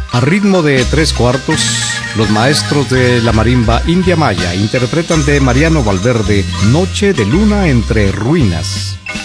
A ritmo de 3/4, los maestros de la marimba India Maya interpretan de Mariano Valverde Noche de luna entre ruinas.